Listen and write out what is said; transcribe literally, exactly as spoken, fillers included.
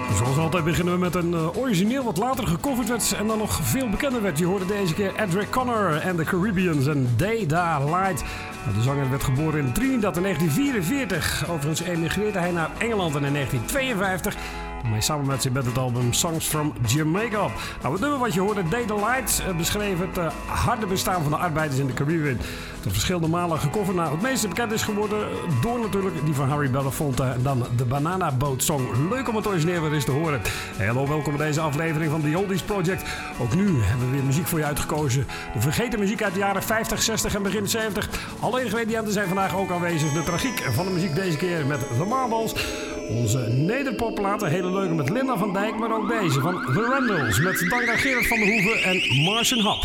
Zoals altijd beginnen we met een uh, origineel wat later gecoverd werd en dan nog veel bekender werd. Je hoorde deze keer Edric Connor en de Caribbeans en Day Da Light. De zanger werd geboren in Trinidad in negentien vierenveertig. Overigens emigreerde hij naar Engeland in negentien tweeënvijftig. Waarmee samen met zijn band het album Songs from Jamaica op. Nou, het nummer wat je hoorde, Day Da Light, uh, beschreef het uh, harde bestaan van de arbeiders in de Caribbean. De verschillende malen gecoverd. Nou, het meeste bekend is geworden door natuurlijk die van Harry Belafonte en dan de Banana Boat Song. Leuk om het origineel weer eens te horen. Hey, hallo, welkom bij deze aflevering van The Oldies Project. Ook nu hebben we weer muziek voor je uitgekozen. De vergeten muziek uit de jaren vijftig, zestig en begin zeventig. Alle ingrediënten zijn vandaag ook aanwezig. De tragiek van de muziek deze keer met The Marbles. Onze nederpopplaten, hele leuke met Linda van Dijk, maar ook deze van The Randalls met dank aan Gerard van der Hoeven en Martian Hop.